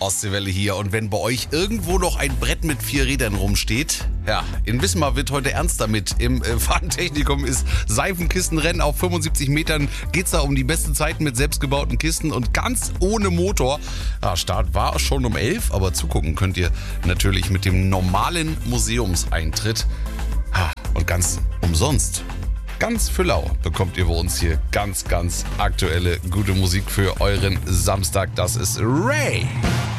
Ostseewelle hier. Und wenn bei euch irgendwo noch ein Brett mit 4 Rädern rumsteht, ja, in Wismar wird heute ernst damit. Im Fahrtechnikum ist Seifenkistenrennen auf 75 Metern. Geht's da um die besten Zeiten mit selbstgebauten Kisten und ganz ohne Motor. Ja, Start war schon um 11, aber zugucken könnt ihr natürlich mit dem normalen Museumseintritt. Und ganz umsonst. Ganz für lau bekommt ihr bei uns hier ganz aktuelle, gute Musik für euren Samstag. Das ist Ray.